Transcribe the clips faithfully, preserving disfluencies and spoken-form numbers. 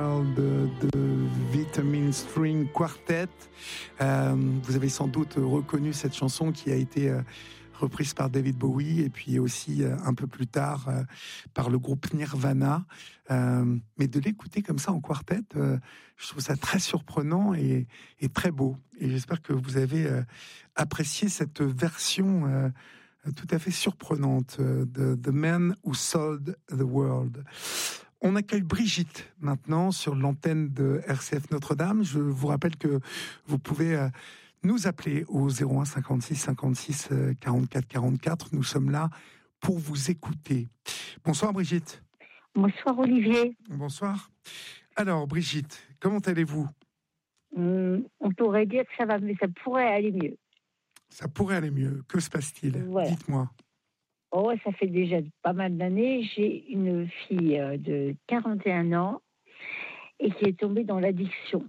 De, de Vitamin String Quartet. Euh, vous avez sans doute reconnu cette chanson qui a été euh, reprise par David Bowie et puis aussi euh, un peu plus tard euh, par le groupe Nirvana. Euh, mais de l'écouter comme ça en quartet, euh, je trouve ça très surprenant et, et très beau. Et j'espère que vous avez euh, apprécié cette version euh, tout à fait surprenante de The Man Who Sold the World. On accueille Brigitte maintenant sur l'antenne de R C F Notre-Dame. Je vous rappelle que vous pouvez nous appeler au zéro un cinquante-six cinquante-six quarante-quatre quarante-quatre. Nous sommes là pour vous écouter. Bonsoir Brigitte. Bonsoir Olivier. Bonsoir. Alors Brigitte, comment allez-vous ? Hum, on pourrait dire que ça va, mais ça pourrait aller mieux. Ça pourrait aller mieux. Que se passe-t-il ? Voilà. Dites-moi. Oh, ça fait déjà pas mal d'années. J'ai une fille de quarante et un ans et qui est tombée dans l'addiction.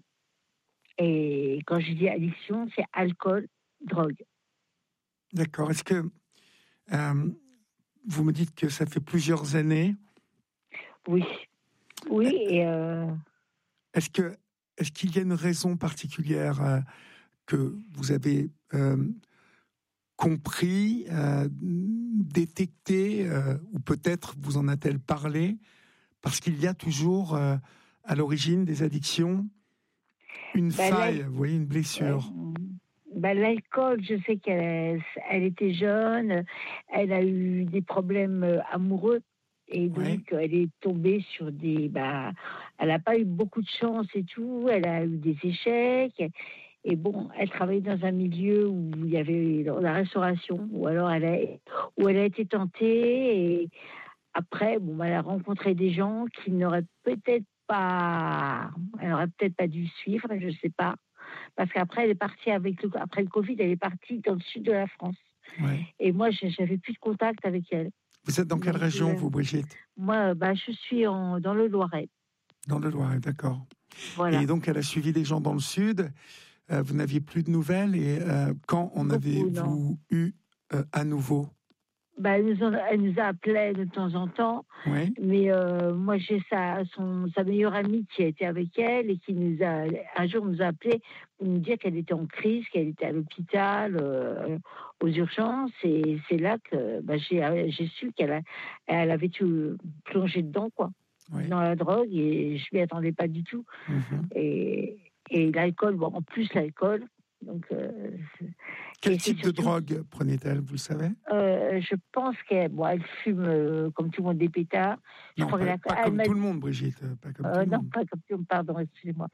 Et quand je dis addiction, c'est alcool, drogue. D'accord. Est-ce que euh, vous me dites que ça fait plusieurs années ? Oui. Oui. Et euh... Est-ce que est-ce qu'il y a une raison particulière euh, que vous avez euh, compris, euh, détecté, euh, ou peut-être vous en a-t-elle parlé, parce qu'il y a toujours euh, à l'origine des addictions une bah, faille, vous voyez, une blessure. Ouais. Bah, l'alcool, je sais qu'elle elle était jeune, elle a eu des problèmes amoureux, et donc ouais. elle est tombée sur des... Bah, elle n'a pas eu beaucoup de chance et tout, elle a eu des échecs. Et bon, elle travaillait dans un milieu où il y avait la restauration, ou alors elle a, où elle a été tentée, et après, bon, elle a rencontré des gens qui n'auraient peut-être pas, elle n'aurait peut-être pas dû suivre, je ne sais pas, parce qu'après elle est partie avec le, après le Covid, elle est partie dans le sud de la France. Ouais. Et moi, j'avais plus de contact avec elle. Vous êtes dans quelle donc, région, euh, vous, Brigitte ? Moi, bah, je suis en, dans le Loiret. Dans le Loiret, d'accord. Voilà. Et donc, elle a suivi des gens dans le sud. Euh, vous n'aviez plus de nouvelles, et euh, quand en avez-vous eu euh, à nouveau ? Bah, elle, nous en, elle nous appelait de temps en temps, oui. mais euh, moi j'ai sa, son, sa meilleure amie qui a été avec elle et qui nous a un jour nous a appelé pour nous dire qu'elle était en crise, qu'elle était à l'hôpital, euh, aux urgences, et c'est là que bah, j'ai, j'ai su qu'elle a, elle avait tout plongé dedans, quoi, oui. dans la drogue, et je m'y attendais pas du tout. Mm-hmm. Et, et l'alcool, bon, en plus l'alcool. Donc, euh, quel type surtout, de drogue prenait-elle, vous le savez ? euh, Je pense qu'elle bon, elle fume euh, comme tout le monde des pétards. Je non, crois pas, qu'elle a, pas comme tout le monde, Brigitte. Pas comme euh, tout le non, monde. pas comme tout le monde, pardon, excusez-moi.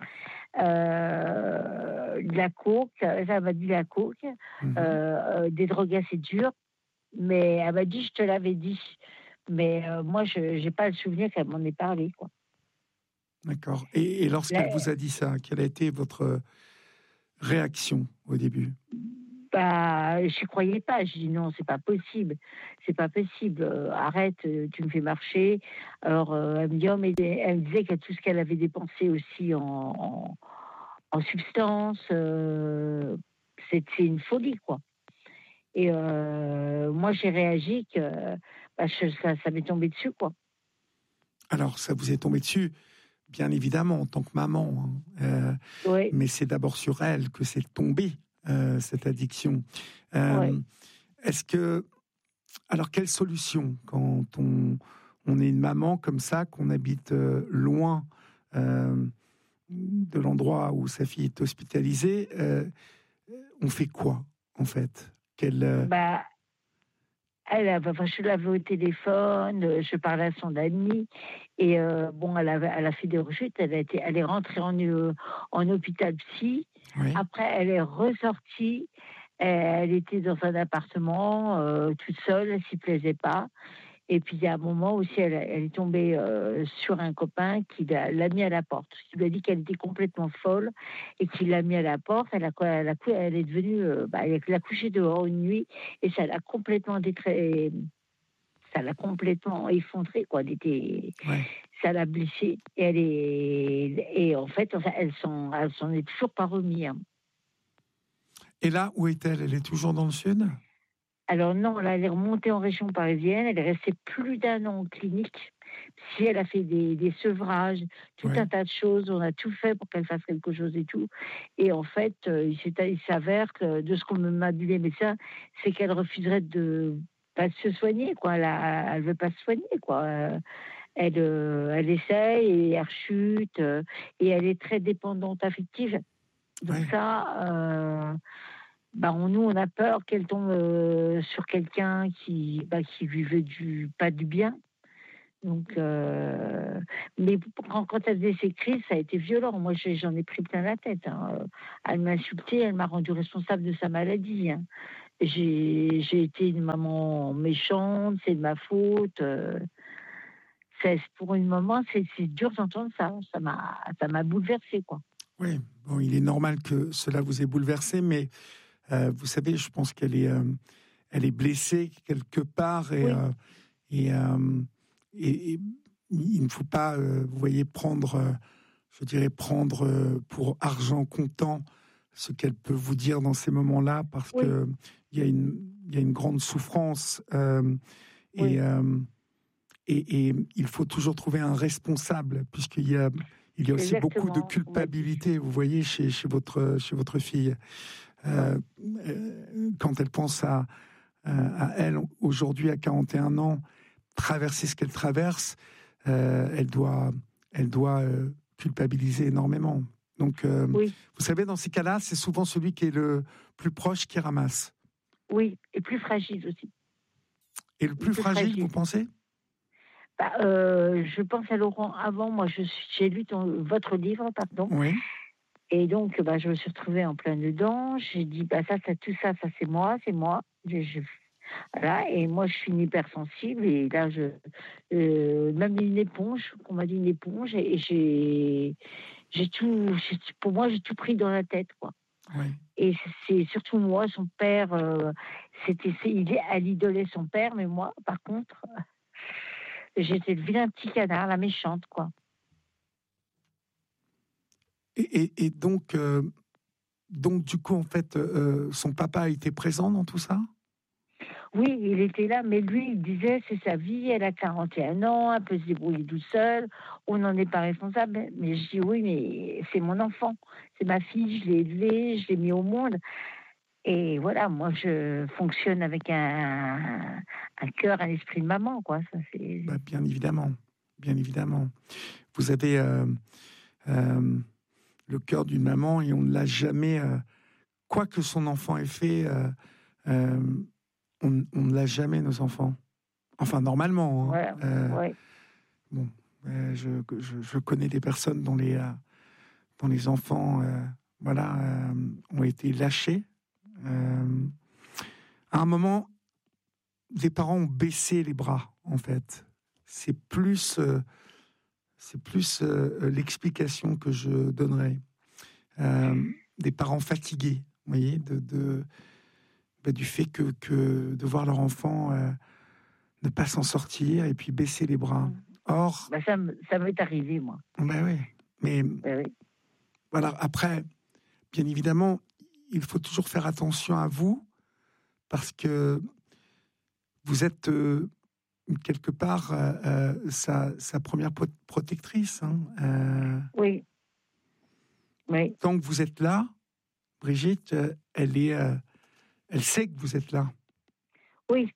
Euh, de la coke, elle m'a dit la coke, mm-hmm. euh, des drogues assez dures, mais elle m'a dit, je te l'avais dit. Mais euh, moi, je n'ai pas le souvenir qu'elle m'en ait parlé, quoi. D'accord. Et, et lorsqu'elle la... vous a dit ça, quelle a été votre réaction au début ? Bah, j'y croyais pas. Je dis non, c'est pas possible, c'est pas possible. Euh, arrête, tu me fais marcher. Alors euh, elle me dit, oh, mais elle me disait que tout ce qu'elle avait dépensé aussi en, en, en substances, euh, c'était une folie, quoi. Et euh, moi, j'ai réagi que bah, je, ça, ça m'est tombé dessus, quoi. Alors, ça vous est tombé dessus, bien évidemment, en tant que maman. Hein. Euh, oui. Mais c'est d'abord sur elle que c'est tombé. Euh, cette addiction. Euh, ouais. Est-ce que, alors quelle solution quand on on est une maman comme ça, qu'on habite euh, loin euh, de l'endroit où sa fille est hospitalisée, euh, on fait quoi en fait ? Quelle euh... bah, elle, enfin, je l'avais au téléphone, je parlais à son amie, et euh, bon, elle, avait, elle a fait des rechutes, elle, a été, elle est rentrée en, euh, en hôpital psy. Oui. Après, elle est ressortie, elle était dans un appartement, euh, toute seule, elle s'y plaisait pas. Et puis, il y a un moment aussi, elle, elle est tombée euh, sur un copain qui l'a, l'a mis à la porte, qui lui a dit qu'elle était complètement folle et qui l'a mis à la porte. Elle, a, elle, a, elle est devenue, euh, bah, elle a couché dehors une nuit et ça l'a complètement détrait, ça l'a complètement effondrée, quoi. Elle était, ouais. Ça l'a blessée. Et elle est, et en fait, elle s'en, elle s'en est toujours pas remise. Hein. Et là, où est-elle ? Elle est toujours dans le sud ? Alors non, là, elle est remontée en région parisienne. Elle est restée plus d'un an en clinique Si elle a fait des, des sevrages, tout Ouais. un tas de choses, on a tout fait pour qu'elle fasse quelque chose et tout. Et en fait, euh, il, s'est- il s'avère que de ce qu'on m'a dit les médecins, c'est qu'elle refuserait de pas de se soigner, quoi. Elle, a- elle veut pas se soigner, quoi. Euh, Elle, euh, elle essaye et elle rechute euh, et elle est très dépendante affective. Donc Ouais. ça, euh, bah, on- nous, on a peur qu'elle tombe euh, sur quelqu'un qui, bah, qui lui veut du, pas du bien. Donc, euh, mais quand, quand elle faisait ses crises, ça a été violent. Moi, j'ai- j'en ai pris plein la tête, hein. Euh, Elle m'a insultée, elle m'a rendu responsable de sa maladie, hein. J'ai, j'ai été une maman méchante, c'est de ma faute. euh. C'est, pour une maman, c'est, c'est dur d'entendre ça. Ça m'a, ça m'a bouleversée, quoi. Oui, bon, il est normal que cela vous ait bouleversé, mais euh, vous savez, je pense qu'elle est, euh, elle est blessée quelque part et, Oui, euh, et, euh, et, et il ne faut pas, euh, vous voyez, prendre, euh, je dirais, prendre euh, pour argent comptant ce qu'elle peut vous dire dans ces moments-là, parce oui, que il y a une, il y a une grande souffrance euh, et, oui, euh, et, et il faut toujours trouver un responsable, puisqu'il y a, il y a aussi beaucoup de exactement. On m'a dit. culpabilité, vous voyez, chez, chez, votre, chez votre fille. Ouais. Euh, euh, quand elle pense à, à, à elle, aujourd'hui, à quarante et un ans, traverser ce qu'elle traverse, euh, elle doit, elle doit euh, culpabiliser énormément. Donc, euh, Oui, vous savez, dans ces cas-là, c'est souvent celui qui est le plus proche qui ramasse. oui, et plus fragile aussi. Et le Et plus plus fragile, vous fragile. pensez? Bah, euh, je pense à Laurent avant. Moi, je suis, j'ai lu ton, votre livre, pardon. Oui, Et donc, bah, je me suis retrouvée en plein dedans. J'ai dit, bah, ça, ça, tout ça, ça, c'est moi, c'est moi. Je, je- voilà. Et moi, je suis une hypersensible. Et là, je, euh, même une éponge, on m'a dit une éponge. Et, et j'ai, j'ai tout, j'ai- pour moi, j'ai tout pris dans la tête, quoi. oui. Et c'est surtout moi, son père, euh, c'était, c'est- il, elle idolait son père, mais moi, par contre, j'étais le vilain petit canard, la méchante, quoi. Et, et, et donc, euh, donc, du coup, en fait, euh, son papa a été présent dans tout ça? Oui, il était là, mais lui, il disait, c'est sa vie, elle a quarante et un ans, elle peut se débrouiller toute seule, on n'en est pas responsable. Mais je dis, oui, mais c'est mon enfant, c'est ma fille, je l'ai élevée, je l'ai mis au monde. Et voilà, moi, je fonctionne avec un, un cœur, un esprit de maman, quoi. Ça, c'est... Bah, bien évidemment, bien évidemment. Vous avez euh, euh, le cœur d'une maman et on ne l'a jamais, euh, quoi que son enfant ait fait, euh, euh, on, on ne l'a jamais, nos enfants. Enfin, normalement. Hein. Voilà, Euh, ouais. bon, euh, je, je, je connais des personnes dont les, euh, dont les enfants euh, voilà, euh, ont été lâchés. Euh, à un moment, les parents ont baissé les bras, en fait. C'est plus, euh, c'est plus euh, l'explication que je donnerais. Euh, des parents fatigués, vous voyez, de, de, bah, du fait que, que de voir leur enfant euh, ne pas s'en sortir et puis baisser les bras. Or, Bah, ça, me- ça m'est arrivé, moi. ben oui, mais Ben oui. voilà, après, bien évidemment, il faut toujours faire attention à vous parce que vous êtes euh, quelque part euh, euh, sa, sa première pro- protectrice. Hein. Euh, Oui, oui, tant que vous êtes là, Brigitte, euh, elle est, euh, elle sait que vous êtes là. oui,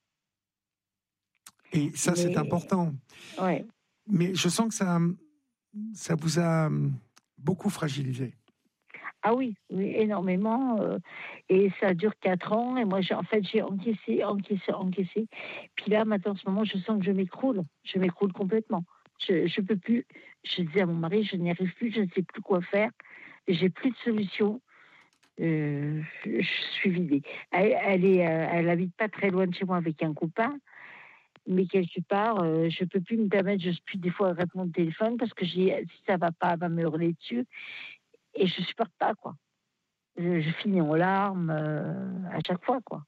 Et ça, c'est mais important. ouais. Mais je sens que ça, ça vous a beaucoup fragilisé. Ah oui, oui, énormément. euh, et ça dure quatre ans. Et moi, j'ai, en fait, j'ai encaissé, encaissé, encaissé. Puis là, maintenant, en ce moment, je sens que je m'écroule. Je m'écroule complètement. Je ne peux plus. Je disais à mon mari, je n'y arrive plus, je ne sais plus quoi faire. J'ai plus de solution. Euh, je suis vidée. Elle, elle est, euh, elle habite pas très loin de chez moi avec un copain. Mais quelque part, euh, je peux plus me permettre, je peux des fois répondre au téléphone parce que j'ai, si ça va pas, elle va me hurler dessus. Et je supporte pas, quoi. Je, je finis en larmes euh, à chaque fois, quoi.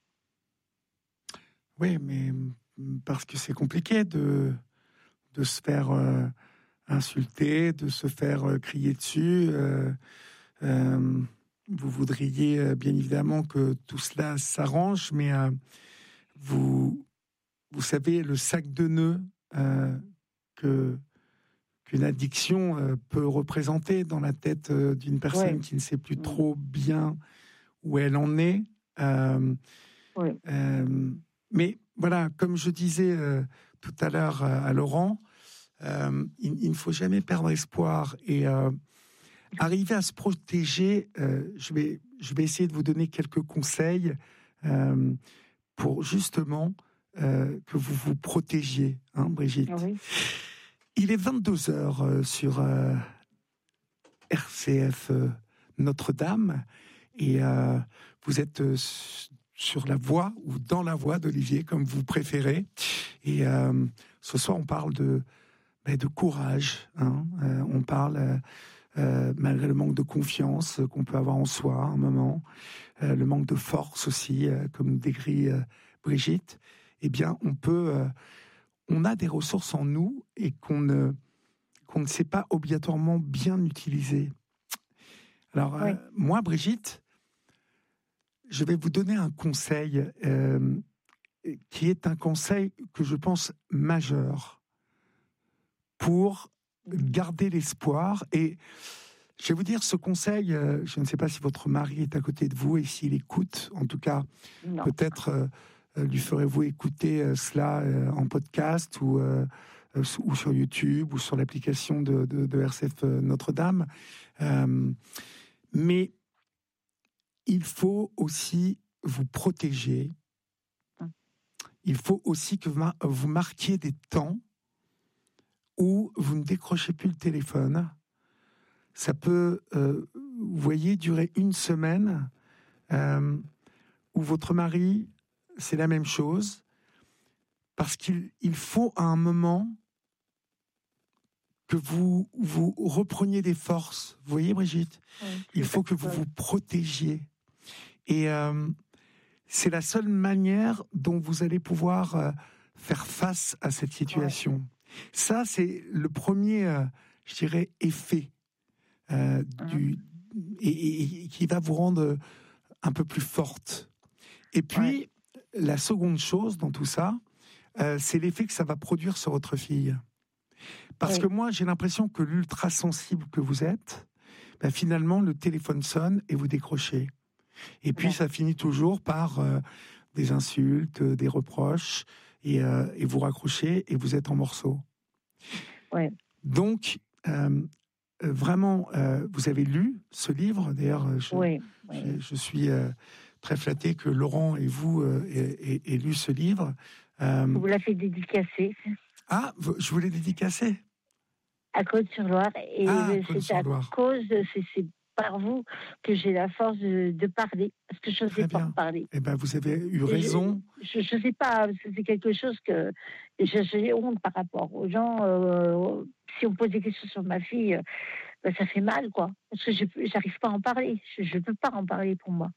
Oui, mais parce que c'est compliqué de, de se faire euh, insulter, de se faire euh, crier dessus. Euh, euh, vous voudriez euh, bien évidemment que tout cela s'arrange, mais euh, vous, vous savez, le sac de nœuds euh, que qu'une addiction euh, peut représenter dans la tête euh, d'une personne Ouais. qui ne sait plus Mm. trop bien où elle en est. Euh, Ouais. euh, mais voilà, comme je disais euh, tout à l'heure à, à Laurent, euh, il, il ne faut jamais perdre espoir et euh, arriver à se protéger. Euh, je vais, je vais essayer de vous donner quelques conseils euh, pour justement euh, que vous vous protégiez, hein, Brigitte. Oui. Il est vingt-deux heures euh, sur euh, R C F euh, Notre-Dame et euh, vous êtes euh, sur la voie ou dans la voie d'Olivier, comme vous préférez. Et euh, ce soir, on parle de, ben, de courage. Hein. Euh, on parle, euh, euh, malgré le manque de confiance qu'on peut avoir en soi à un moment, euh, le manque de force aussi, euh, comme décrit euh, Brigitte, eh bien, on peut... Euh, on a des ressources en nous et qu'on ne, qu'on ne sait pas obligatoirement bien utiliser. Alors, Oui. euh, moi, Brigitte, je vais vous donner un conseil euh, qui est un conseil que je pense majeur pour garder l'espoir. Et je vais vous dire ce conseil, euh, je ne sais pas si votre mari est à côté de vous et s'il écoute, en tout cas, Non. peut-être euh, lui ferez-vous écouter euh, cela euh, en podcast ou, euh, euh, ou sur YouTube ou sur l'application de, de, de R C F Notre-Dame. Euh, mais il faut aussi vous protéger. Il faut aussi que vous marquiez des temps où vous ne décrochez plus le téléphone. Ça peut, euh, vous voyez, durer une semaine euh, où votre mari, c'est la même chose, parce qu'il il faut à un moment que vous, vous repreniez des forces. Vous voyez, Brigitte, Oui, il faut que vous vous protégiez. Et euh, c'est la seule manière dont vous allez pouvoir euh, faire face à cette situation. Ouais. Ça, c'est le premier, euh, je dirais, effet euh, mmh. du, et, et, et qui va vous rendre un peu plus forte. Et puis, ouais. la seconde chose dans tout ça, euh, c'est l'effet que ça va produire sur votre fille. Parce oui. que moi, j'ai l'impression que l'ultra sensible que vous êtes, ben, finalement, le téléphone sonne et vous décrochez. Et puis, ouais. ça finit toujours par euh, des insultes, des reproches, et, euh, et vous raccrochez et vous êtes en morceaux. Ouais. Donc, euh, vraiment, euh, vous avez lu ce livre. D'ailleurs, je, oui. je, oui. je suis euh, très flatté que Laurent et vous euh, aient, aient lu ce livre. Euh, vous l'avez dédicacé. Ah, je vous l'ai dédicacé à Côte-sur-Loire. Et ah, c'est à cause, c'est, c'est par vous que j'ai la force de, de parler, parce que je n'osais pas parler. Eh ben, vous avez eu raison. Et je ne sais pas, c'est quelque chose que j'ai honte par rapport aux gens. Euh, si on pose des questions sur ma fille, ben, ça fait mal, quoi. Parce que je n'arrive pas à en parler. Je ne peux pas en parler pour moi.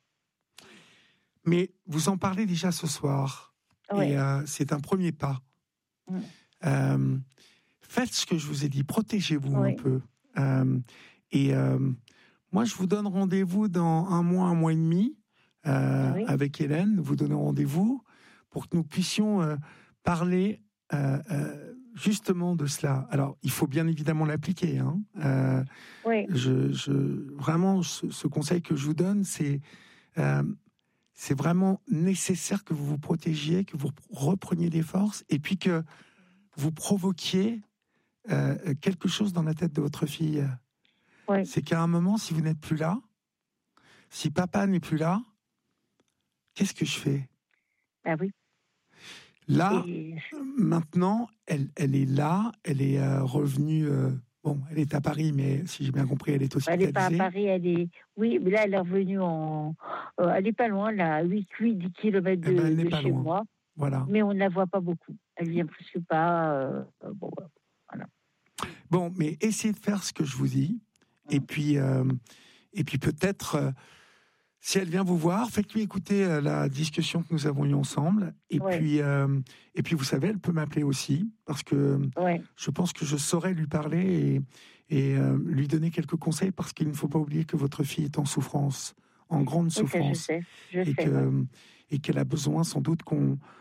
Mais vous en parlez déjà ce soir. Ouais. Et euh, c'est un premier pas. Mm. Euh, faites ce que je vous ai dit. Protégez-vous ouais. un peu. Euh, et euh, moi, je vous donne rendez-vous dans un mois, un mois et demi euh, oui. avec Hélène. Vous donnez rendez-vous pour que nous puissions euh, parler euh, euh, justement de cela. Alors, il faut bien évidemment l'appliquer. Hein. Euh, oui. je, je, vraiment, ce, ce conseil que je vous donne, c'est euh, c'est vraiment nécessaire que vous vous protégiez, que vous repreniez des forces, et puis que vous provoquiez euh, quelque chose dans la tête de votre fille. Oui. C'est qu'à un moment, si vous n'êtes plus là, si papa n'est plus là, qu'est-ce que je fais ? Ah oui. Là, Et... maintenant, elle, elle est là, elle est euh, revenue... Euh, bon, elle est à Paris, mais si j'ai bien compris, elle est hospitalisée. Elle n'est pas à Paris, elle est... Oui, mais là, elle est revenue en... Euh, elle n'est pas loin, là, à huit dix kilomètres de, eh ben, de chez loin. moi. Voilà. Mais on ne la voit pas beaucoup. Elle vient presque pas... Euh, bon, voilà. Bon, mais essayez de faire ce que je vous dis. Et puis, euh, et puis peut-être, euh, si elle vient vous voir, faites-lui écouter euh, la discussion que nous avons eue ensemble. Et, ouais. puis, euh, et puis, vous savez, elle peut m'appeler aussi, parce que ouais. je pense que je saurais lui parler et, et euh, lui donner quelques conseils, parce qu'il ne faut pas oublier que votre fille est en souffrance, en grande souffrance. Oui, ça, je sais. Je et, sais, que, ouais. et qu'elle a besoin sans doute qu'on,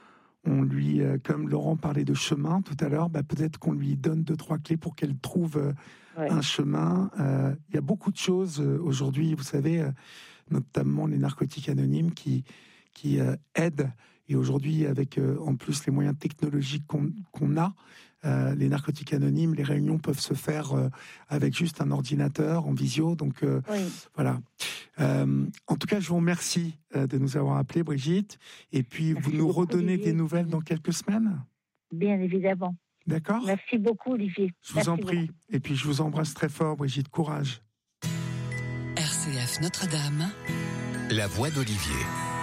on lui, euh, comme Laurent parlait de chemin tout à l'heure, bah, peut-être qu'on lui donne deux, trois clés pour qu'elle trouve euh, ouais. un chemin. Euh, il y a beaucoup de choses euh, aujourd'hui, vous savez, euh, notamment les narcotiques anonymes qui, qui euh, aident. Et aujourd'hui, avec euh, en plus les moyens technologiques qu'on, qu'on a, euh, les narcotiques anonymes, les réunions peuvent se faire euh, avec juste un ordinateur en visio. Donc euh, oui. voilà. Euh, en tout cas, je vous remercie euh, de nous avoir appelés, Brigitte. Et puis, Merci vous nous redonnez Olivier. Des nouvelles dans quelques semaines ? Bien évidemment. D'accord ? Merci beaucoup, Olivier. Je vous Merci en prie. Beaucoup. Et puis, je vous embrasse très fort, Brigitte. Courage. R C F Notre-Dame, la voix d'Olivier.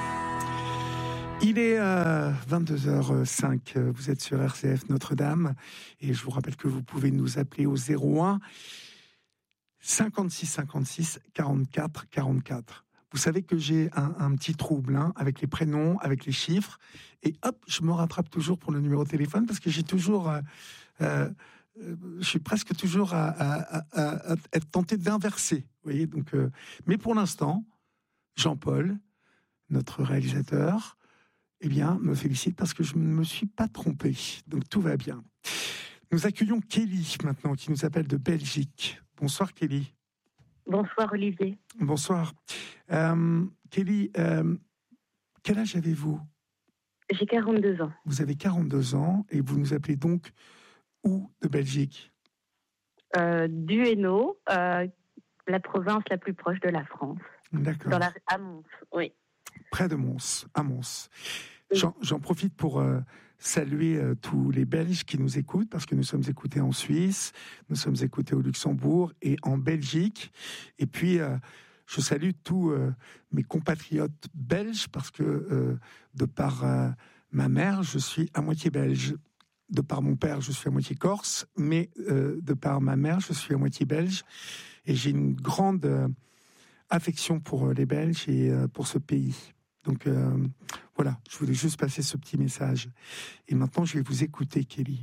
Il est euh, vingt-deux heures cinq, vous êtes sur R C F Notre-Dame et je vous rappelle que vous pouvez nous appeler au zéro un cinquante-six cinquante-six quarante-quatre quarante-quatre. Vous savez que j'ai un, un petit trouble hein, avec les prénoms, avec les chiffres et hop, je me rattrape toujours pour le numéro de téléphone parce que j'ai toujours... Euh, euh, je suis presque toujours à, à, à, à être tenté d'inverser. Vous voyez, donc, euh, mais pour l'instant, Jean-Paul, notre réalisateur, eh bien, me félicite parce que je ne me suis pas trompé. Donc, tout va bien. Nous accueillons Kelly, maintenant, qui nous appelle de Belgique. Bonsoir, Kelly. Bonsoir, Olivier. Bonsoir. Euh, Kelly, euh, quel âge avez-vous ? J'ai quarante-deux ans. Vous avez quarante-deux ans et vous nous appelez donc où de Belgique ? euh, Du Hainaut, euh, la province la plus proche de la France. D'accord. Dans la, à Mons, oui. Près de Mons, à Mons. J'en, j'en profite pour euh, saluer euh, tous les Belges qui nous écoutent, parce que nous sommes écoutés en Suisse, nous sommes écoutés au Luxembourg et en Belgique. Et puis, euh, je salue tous euh, mes compatriotes belges, parce que euh, de par euh, ma mère, je suis à moitié belge. De par mon père, je suis à moitié corse, mais euh, de par ma mère, je suis à moitié belge. Et j'ai une grande euh, affection pour euh, les Belges et euh, pour ce pays. Donc euh, voilà, je voulais juste passer ce petit message. Et maintenant, je vais vous écouter, Kelly.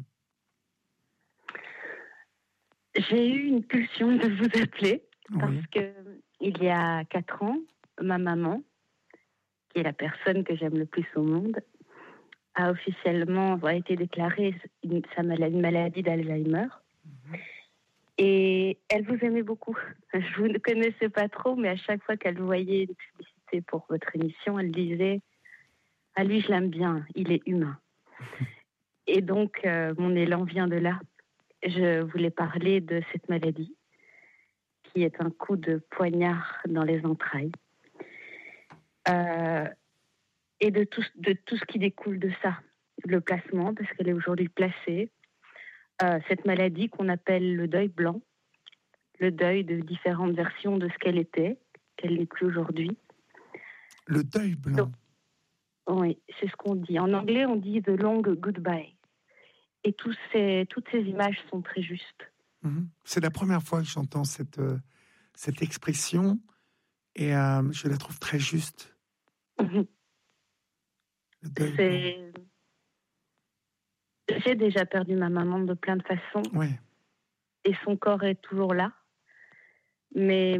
J'ai eu une pulsion de vous appeler parce oui. que il y a quatre ans, ma maman, qui est la personne que j'aime le plus au monde, a officiellement a été déclarée une, sa maladie, une maladie d'Alzheimer. Mm-hmm. Et elle vous aimait beaucoup. Je vous ne connaissais pas trop, mais à chaque fois qu'elle voyait une publicité pour votre émission, elle disait « Ah, lui, je l'aime bien, il est humain. » Et donc, euh, mon élan vient de là. Je voulais parler de cette maladie, qui est un coup de poignard dans les entrailles. Euh, et de tout, de tout ce qui découle de ça. Le placement, parce qu'elle est aujourd'hui placée. Euh, cette maladie qu'on appelle le deuil blanc, le deuil de différentes versions de ce qu'elle était, qu'elle n'est plus aujourd'hui. Le deuil blanc. Donc, oui, c'est ce qu'on dit. En anglais, on dit « the long goodbye ». Et tous ces, toutes ces images sont très justes. Mmh. C'est la première fois que j'entends cette, euh, cette expression et euh, je la trouve très juste. Mmh. Le deuil c'est... blanc. J'ai déjà perdu ma maman de plein de façons. Oui. Et son corps est toujours là. Mais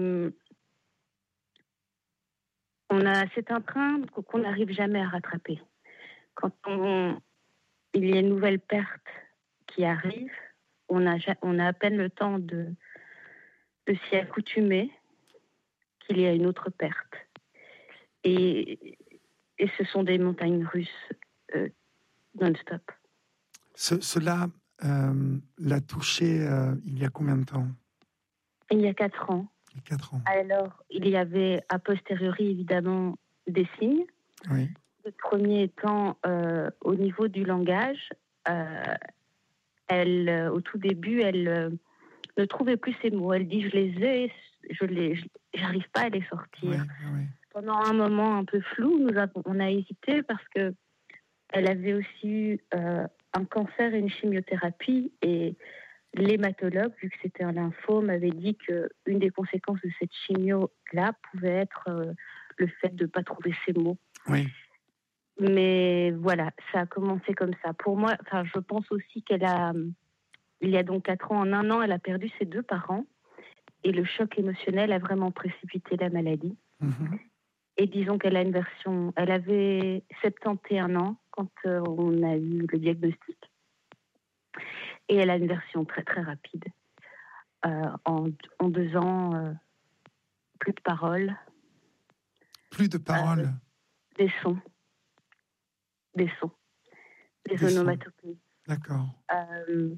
on a, c'est un train qu'on n'arrive jamais à rattraper. Quand on, il y a une nouvelle perte qui arrive, on a, on a à peine le temps de, de s'y accoutumer qu'il y a une autre perte. Et, et ce sont des montagnes russes euh, non-stop. Ce, cela euh, l'a touché euh, il y a combien de temps ? Il y a quatre ans. Il y a quatre ans. Alors, il y avait a posteriori, évidemment, des signes. Oui. Le premier étant euh, au niveau du langage. Euh, elle, euh, au tout début, elle euh, ne trouvait plus ses mots. Elle dit « je les ai, je les, je, j'arrive pas à les sortir oui, ». Oui. Pendant un moment un peu flou, nous avons, on a hésité parce que elle avait aussi eu euh, un cancer et une chimiothérapie et l'hématologue, vu que c'était un lymphome, avait dit qu'une des conséquences de cette chimio-là pouvait être euh, le fait de ne pas trouver ses mots. Oui. Mais voilà, ça a commencé comme ça. Pour moi, enfin, je pense aussi qu'elle a, il y a donc quatre ans, en un an, elle a perdu ses deux parents et le choc émotionnel a vraiment précipité la maladie. Mm-hmm. Et disons qu'elle a une version... Elle avait soixante et un ans quand euh, on a eu le diagnostic. Et elle a une version très très rapide. Euh, en, en deux ans, euh, plus de paroles. Plus de paroles. Euh, des sons. Des sons. Des, des onomatopées. D'accord. Euh,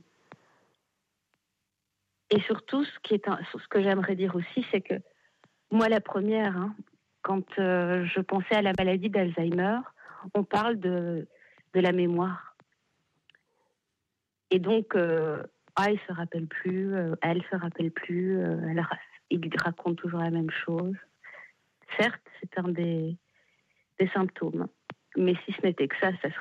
et surtout, ce, qui est un, ce que j'aimerais dire aussi, c'est que moi, la première, hein, quand euh, je pensais à la maladie d'Alzheimer, on parle de, de la mémoire. Et donc, euh, ah, il se rappelle plus, euh, elle se rappelle plus, euh, elle, il raconte toujours la même chose. Certes, c'est un des, des symptômes, mais si ce n'était que ça, ça serait